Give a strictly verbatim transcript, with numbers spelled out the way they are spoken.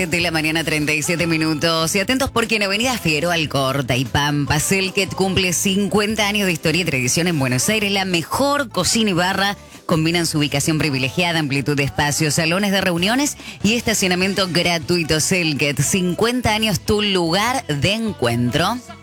De la mañana, treinta y siete minutos. Y atentos porque en Avenida Figueroa Alcorta y Pampa, Selket cumple cincuenta años de historia y tradición en Buenos Aires. La mejor cocina y barra combinan su ubicación privilegiada, amplitud de espacios, salones de reuniones y estacionamiento gratuito. Selket, cincuenta años, tu lugar de encuentro.